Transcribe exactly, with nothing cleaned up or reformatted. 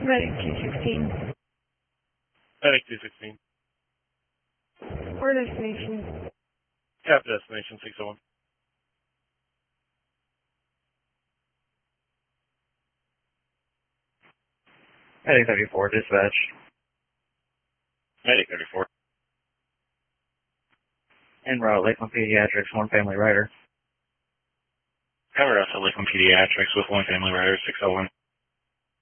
Medic two sixteen. Medic two sixteen. Or destination. Cap destination six oh one. Medic thirty-four, dispatch. Medic thirty-four. En route, Lakeland Pediatrics, one family rider. Cover us at Lakeland Pediatrics with one family rider six oh one.